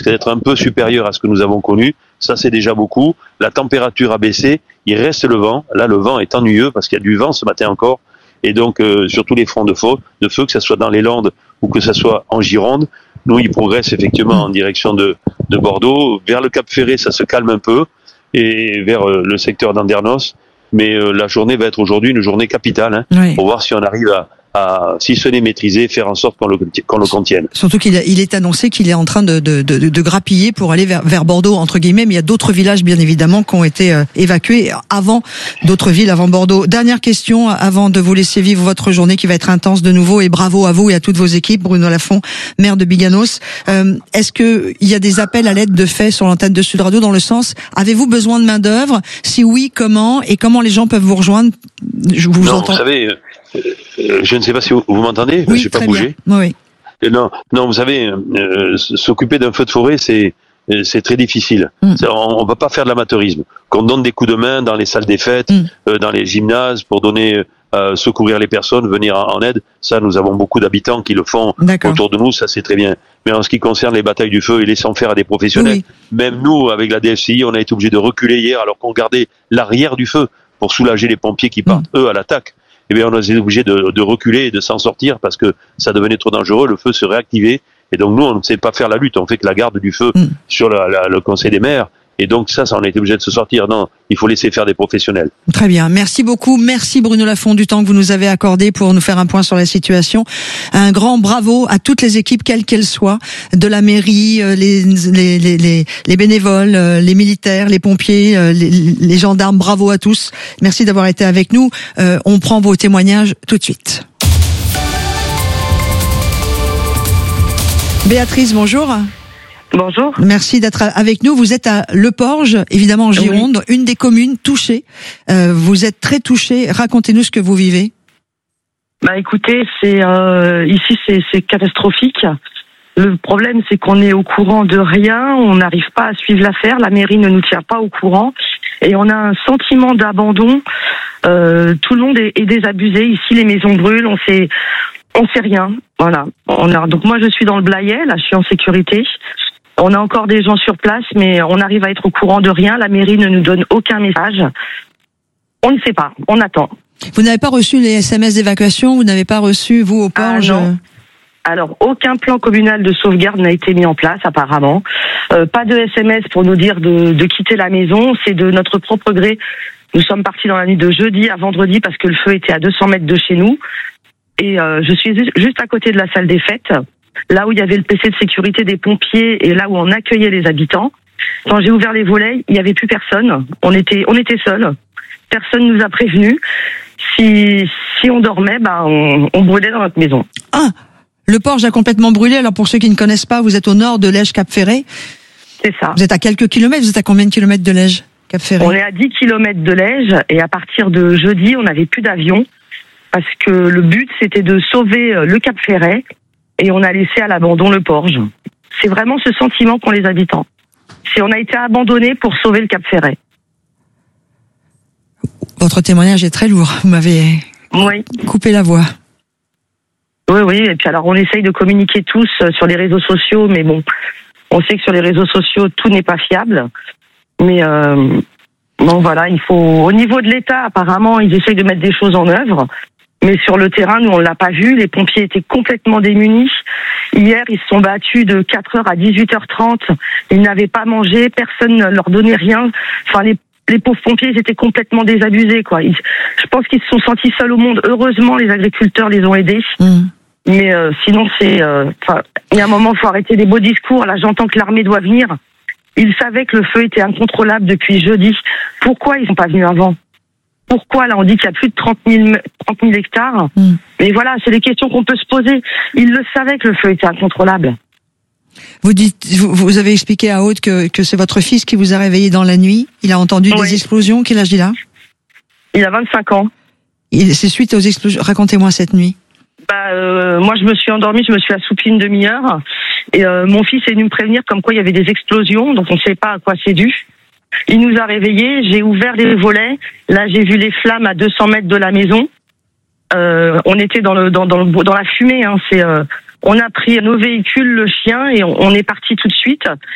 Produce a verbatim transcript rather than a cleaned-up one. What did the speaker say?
d'être un peu supérieur à ce que nous avons connu. Ça, c'est déjà beaucoup. La température a baissé. Il reste le vent. Là, le vent est ennuyeux parce qu'il y a du vent ce matin encore. Et donc, euh, sur tous les fronts de feu, de feu, que ce soit dans les Landes ou que ce soit en Gironde, nous, il progresse effectivement en direction de, de Bordeaux. Vers le Cap Ferré, ça se calme un peu. Et vers euh, le secteur d'Andernos. Mais euh, la journée va être aujourd'hui une journée capitale, hein, oui. pour voir si on arrive à, à, si ce n'est maîtrisé, faire en sorte qu'on le, qu'on le contienne. Surtout qu'il il est annoncé qu'il est en train de, de, de, de grappiller pour aller vers, vers Bordeaux, entre guillemets, mais il y a d'autres villages, bien évidemment, qui ont été euh, évacués avant, d'autres villes avant Bordeaux. Dernière question, avant de vous laisser vivre votre journée qui va être intense de nouveau, et bravo à vous et à toutes vos équipes. Bruno Lafont, maire de Biganos. Euh, est-ce que il y a des appels à l'aide de fait sur l'antenne de Sud Radio dans le sens, avez-vous besoin de main d'œuvre? Si oui, comment? Et comment les gens peuvent vous rejoindre? Je vous non, entends. Vous savez, euh, je ne sais pas si vous, vous m'entendez. Oui, je n'ai pas bougé. Oui. Et non, non, vous savez, euh, s'occuper d'un feu de forêt, c'est c'est très difficile. Mm. On ne peut pas faire de l'amateurisme. Qu'on donne des coups de main dans les salles des fêtes, mm. euh, dans les gymnases, pour donner, euh, secourir les personnes, venir en aide. Ça, nous avons beaucoup d'habitants qui le font autour de nous. Ça, c'est très bien. Mais en ce qui concerne les batailles du feu et laissant faire à des professionnels, oui. même nous, avec la D F C I, on a été obligés de reculer hier alors qu'on gardait l'arrière du feu pour soulager les pompiers qui partent, mm. eux, à l'attaque. Eh bien, on a été obligés de, de reculer et de s'en sortir parce que ça devenait trop dangereux, le feu se réactivait. Et donc, nous, on ne sait pas faire la lutte, on fait que la garde du feu mm. sur la, la, le conseil des maires. Et donc, ça, ça, on a été obligé de se sortir. Non, il faut laisser faire des professionnels. Très bien. Merci beaucoup. Merci Bruno Lafont du temps que vous nous avez accordé pour nous faire un point sur la situation. Un grand bravo à toutes les équipes, quelles qu'elles soient, de la mairie, les, les, les, les, les bénévoles, les militaires, les pompiers, les, les gendarmes. Bravo à tous. Merci d'avoir été avec nous. Euh, on prend vos témoignages tout de suite. Béatrice, bonjour. Bonjour. Merci d'être avec nous. Vous êtes à Le Porge, évidemment en Gironde, oui. une des communes touchées. Euh, vous êtes très touchée. Racontez-nous ce que vous vivez. Bah écoutez, c'est euh, ici c'est, c'est catastrophique. Le problème, c'est qu'on est au courant de rien. On n'arrive pas à suivre l'affaire. La mairie ne nous tient pas au courant, et on a un sentiment d'abandon. Euh, tout le monde est, est désabusé. Ici, les maisons brûlent. On sait, on sait rien. Voilà. On a, donc moi, je suis dans le Blayais. Là, je suis en sécurité. On a encore des gens sur place, mais on arrive à être au courant de rien. La mairie ne nous donne aucun message. On ne sait pas. On attend. Vous n'avez pas reçu les S M S d'évacuation? Vous n'avez pas reçu, vous, au Porge? Ah, non. Alors, aucun plan communal de sauvegarde n'a été mis en place, apparemment. Euh, pas de S M S pour nous dire de, de quitter la maison. C'est de notre propre gré. Nous sommes partis dans la nuit de jeudi à vendredi parce que le feu était à deux cents mètres de chez nous. Et euh, je suis juste à côté de la salle des fêtes, là où il y avait le P C de sécurité des pompiers et là où on accueillait les habitants. Quand j'ai ouvert les volets, il n'y avait plus personne. On était, on était seuls. Personne nous a prévenus. Si, si on dormait, bah, on, on brûlait dans notre maison. Ah, le Porge a complètement brûlé. Alors pour ceux qui ne connaissent pas, vous êtes au nord de Lège Cap Ferré. C'est ça. Vous êtes à quelques kilomètres. Vous êtes à combien de kilomètres de Lège Cap Ferré? On est à dix kilomètres de Lège et à partir de jeudi, on n'avait plus d'avion parce que le but c'était de sauver le Cap Ferret. Et on a laissé à l'abandon le Porge. C'est vraiment ce sentiment qu'ont les habitants. C'est on a été abandonnés pour sauver le Cap Ferret. Votre témoignage est très lourd. Vous m'avez oui. coupé la voix. Oui, oui. Et puis alors on essaye de communiquer tous sur les réseaux sociaux, mais bon, on sait que sur les réseaux sociaux tout n'est pas fiable. Mais euh, bon voilà, il faut. Au niveau de l'État, apparemment, ils essayent de mettre des choses en œuvre. Mais sur le terrain, nous, on l'a pas vu. Les pompiers étaient complètement démunis. Hier, ils se sont battus de quatre heures à dix-huit heures trente. Ils n'avaient pas mangé. Personne ne leur donnait rien. Enfin, les, les pauvres pompiers, ils étaient complètement désabusés, quoi. Ils, je pense qu'ils se sont sentis seuls au monde. Heureusement, les agriculteurs les ont aidés. Mmh. Mais euh, sinon, c'est... Enfin, euh, il y a un moment, il faut arrêter les beaux discours. Là, j'entends que l'armée doit venir. Ils savaient que le feu était incontrôlable depuis jeudi. Pourquoi ils sont pas venus avant ? Pourquoi, là, on dit qu'il y a plus de trente mille hectares. Mm. Mais voilà, c'est des questions qu'on peut se poser. Ils le savaient que le feu était incontrôlable. Vous dites, vous, vous avez expliqué à Aude que, que c'est votre fils qui vous a réveillé dans la nuit. Il a entendu oui. des explosions. Quel âge il a? Il a vingt-cinq ans. Il, c'est suite aux explosions. Racontez-moi cette nuit. Bah, euh, moi, je me suis endormie, je me suis assoupie une demi-heure. Et euh, mon fils est venu me prévenir comme quoi il y avait des explosions. Donc, on ne sait pas à quoi c'est dû. Il nous a réveillés, j'ai ouvert les volets. Là, j'ai vu les flammes à deux cents mètres de la maison. Euh, on était dans le dans dans, le, dans la fumée. Hein, c'est, euh, on a pris nos véhicules, le chien, et on, on est parti tout de suite.